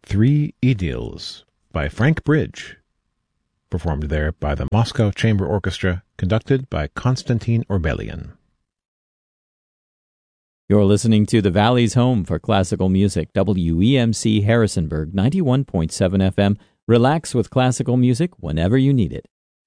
Three Idylls by Frank Bridge, performed there by the Moscow Chamber Orchestra, conducted by Konstantin Orbelian. You're listening to the Valley's home for classical music, WEMC Harrisonburg 91.7 FM. Relax with classical music whenever you need it.